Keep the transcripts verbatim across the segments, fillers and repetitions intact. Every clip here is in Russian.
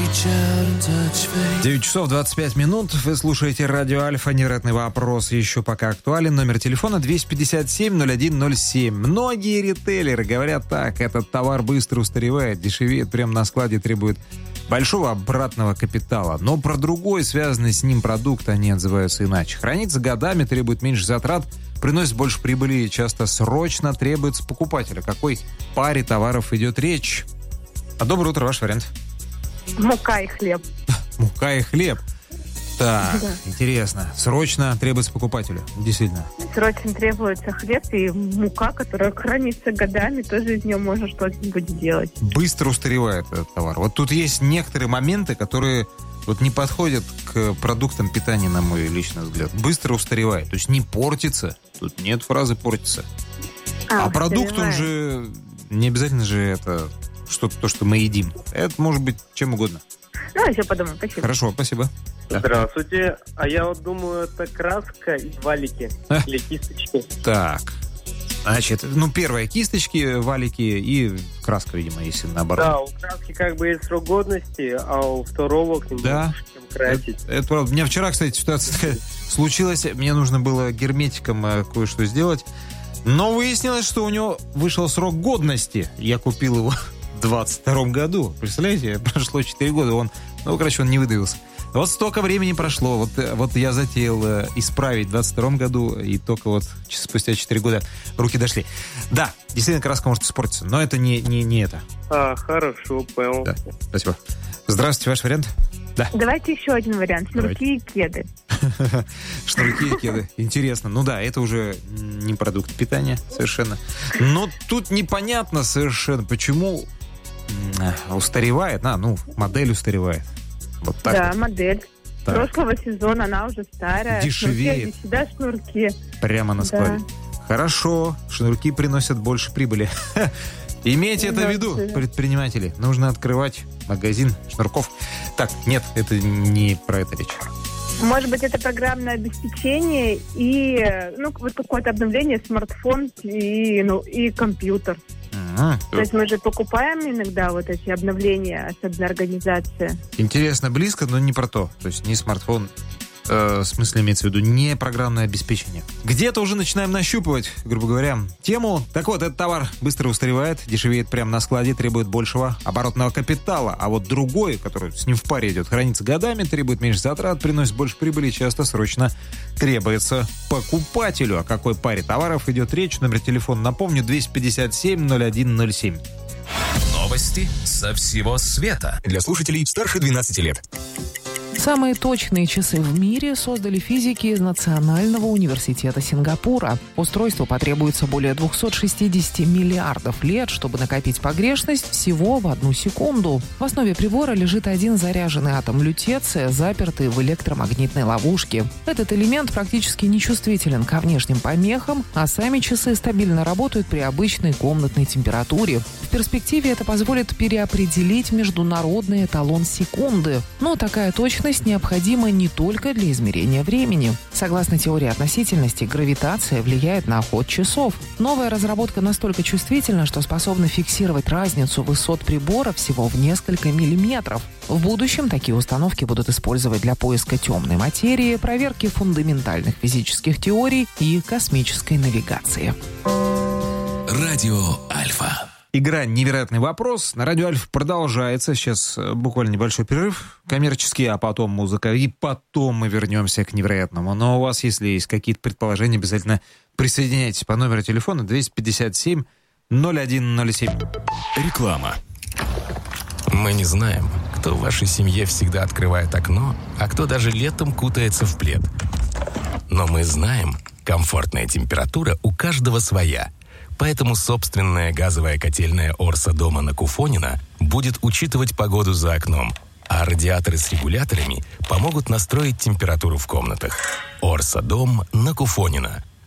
девять часов двадцать пять минут. Вы слушаете радио Альфа. Невероятный вопрос еще пока актуален. Номер телефона двести пятьдесят семь ноль один ноль семь. Многие ритейлеры говорят так: этот товар быстро устаревает, дешевеет прямо на складе, требует большого обратного капитала. Но про другой, связанный с ним продукт, они отзываются иначе. Хранится годами, требует меньше затрат, приносит больше прибыли и часто срочно требуется покупателя. О какой паре товаров идет речь? А доброе утро, ваш вариант. Мука и хлеб. Мука и хлеб. Так, Да. интересно. Срочно требуется покупателю. Действительно. Срочно требуется хлеб и мука, которая хранится годами, тоже из нее можно что-нибудь сделать. Быстро устаревает этот товар. Вот тут есть некоторые моменты, которые вот не подходят к продуктам питания, на мой личный взгляд. Быстро устаревает. То есть не портится. Тут нет фразы «портится». А, а продукт, он же... Не обязательно же это что-то, то, что мы едим. Это может быть чем угодно. Ну, еще подумаем. Спасибо. Хорошо, спасибо. Да. Здравствуйте. А я вот думаю, это краска и валики А? или кисточки. Так. Значит, ну, первое, кисточки, валики и краска, видимо, если наоборот. Да, у краски как бы есть срок годности, а у второго к нему Да. чем красить. Это, это правда. У меня вчера, кстати, ситуация такая случилась. Мне нужно было герметиком э, кое-что сделать. Но выяснилось, что у него вышел срок годности. Я купил его в двадцать втором году. Представляете, прошло четыре года. Он, ну, короче, он не выдавился. Вот столько времени прошло. Вот, вот я затеял э, исправить в двадцать втором году, и только вот спустя четыре года руки дошли. Да, действительно, краска может испортиться, но это не, не, не это. А, хорошо, понял. Да, спасибо. Здравствуйте, ваш вариант? Да. Давайте еще один вариант. Шнурки и кеды. Шнурки и кеды. Интересно. Ну да, это уже не продукт питания совершенно. Но тут непонятно совершенно, почему устаревает. А, ну, модель устаревает. Вот так Да, вот. модель. Так. Прошлого сезона, она уже старая. Дешевеет. Шнурки, всегда шнурки. Прямо на складе. Да. Хорошо. Шнурки приносят больше прибыли. Имейте это в виду, предприниматели. Нужно открывать магазин шнурков. Так, нет, это не про это речь. Может быть, это программное обеспечение и, ну, вот какое-то обновление, смартфон и, ну, и компьютер. Ага. То есть мы же покупаем иногда вот эти обновления, особенно организация. Интересно, близко, но не про то. То есть не смартфон, э, в смысле имеется в виду не программное обеспечение. Где-то уже начинаем нащупывать, грубо говоря, тему. Так вот, этот товар быстро устаревает, дешевеет прямо на складе, требует большего оборотного капитала. А вот другой, который с ним в паре идет, хранится годами, требует меньше затрат, приносит больше прибыли, часто срочно требуется покупателю. О какой паре товаров идет речь? Номер телефона, напомню, двести пятьдесят семь ноль один ноль семь. Новости со всего света. Для слушателей старше двенадцати лет. Самые точные часы в мире создали физики из Национального университета Сингапура. Устройству потребуется более двести шестьдесят миллиардов лет, чтобы накопить погрешность всего в одну секунду. В основе прибора лежит один заряженный атом лютеция, запертый в электромагнитной ловушке. Этот элемент практически нечувствителен ко внешним помехам, а сами часы стабильно работают при обычной комнатной температуре. В перспективе это позволит переопределить международный эталон секунды. Но такая точность необходима не только для измерения времени. Согласно теории относительности, гравитация влияет на ход часов. Новая разработка настолько чувствительна, что способна фиксировать разницу высот прибора всего в несколько миллиметров. В будущем такие установки будут использовать для поиска темной материи, проверки фундаментальных физических теорий и космической навигации. Радио Альфа. Игра «Невероятный вопрос» на радио Альфа продолжается. Сейчас буквально небольшой перерыв коммерческий, а потом музыка. И потом мы вернемся к невероятному. Но у вас, если есть какие-то предположения, обязательно присоединяйтесь по номеру телефона двести пятьдесят семь ноль один ноль семь. Реклама. Мы не знаем, кто в вашей семье всегда открывает окно, а кто даже летом кутается в плед. Но мы знаем, комфортная температура у каждого своя. Поэтому собственная газовая котельная Орса дома на Куфонина будет учитывать погоду за окном, а радиаторы с регуляторами помогут настроить температуру в комнатах. Орса дом на Куфонина.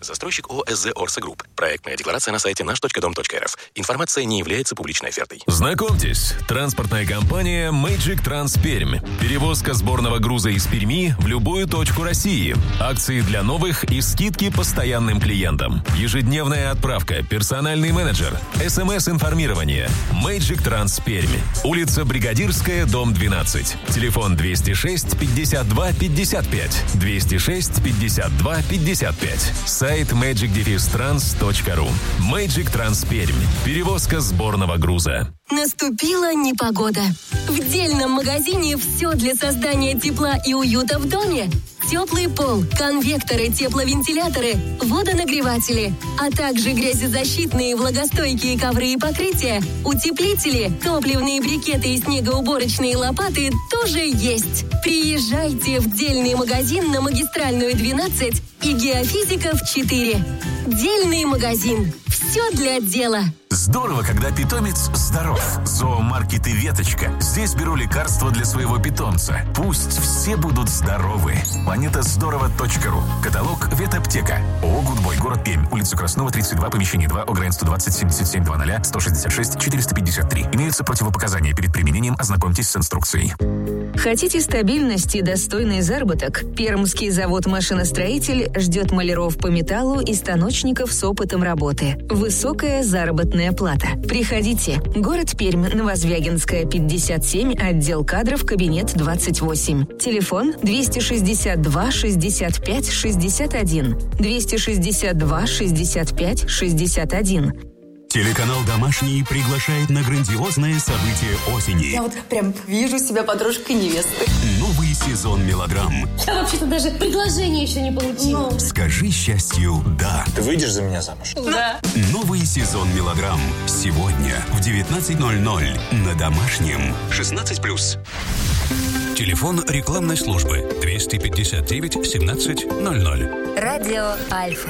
Застройщик ООО «СЗ Орса Групп». Проектная декларация на сайте наш точка дом точка эр эф. Информация не является публичной офертой. Знакомьтесь, транспортная компания Magic Trans Пермь. Перевозка сборного груза из Перми в любую точку России. Акции для новых и скидки постоянным клиентам. Ежедневная отправка, персональный менеджер, СМС-информирование. Magic Trans Пермь. Улица Бригадирская, дом двенадцать. Телефон двести шесть пятьдесят два пятьдесят пять. двести шесть пятьдесят два пятьдесят пять. Сайт мэджик транс точка ру. Magic Trans Пермь. Перевозка сборного груза. Наступила непогода. В Дельном магазине все для создания тепла и уюта в доме. Теплый пол, конвекторы, тепловентиляторы, водонагреватели, а также грязезащитные влагостойкие ковры и покрытия, утеплители, топливные брикеты и снегоуборочные лопаты тоже есть. Приезжайте в Дельный магазин на Магистральную двенадцать и Геофизиков четыре. Дельный магазин. Все для дела. Здорово, когда питомец здоров. Зоомаркет и Веточка. Здесь беру лекарства для своего питомца. Пусть все будут здоровы. планета здорово точка ру. Каталог Ветаптека. ООО «Гудбой», город Пермь. Улица Краснова, тридцать два, помещение два, ОГРН сто двадцать семьдесят семь двадцать сто шестьдесят шесть четыреста пятьдесят три. Имеются противопоказания перед применением. Ознакомьтесь с инструкцией. Хотите стабильность и достойный заработок? Пермский завод «Машиностроитель» ждет маляров по металлу и станочников с опытом работы. Высокая заработная плата. Приходите. Город Пермь, Новозвягинская, пятьдесят семь, отдел кадров, кабинет двадцать восемь. Телефон двести шестьдесят два шестьдесят пять шестьдесят один. двести шестьдесят два шестьдесят пять шестьдесят один. Телеканал «Домашний» приглашает на грандиозное событие осени. Я вот прям вижу себя подружкой невесты. Новый сезон мелодрам. Я вообще-то даже предложение еще не получила. Ну. Скажи счастью «да». Ты выйдешь за меня замуж? Да. Новый сезон мелодрам. Сегодня в девятнадцать ноль ноль на Домашнем. шестнадцать плюс. Телефон рекламной службы двести пятьдесят девять семнадцать ноль ноль. Радио Альфа.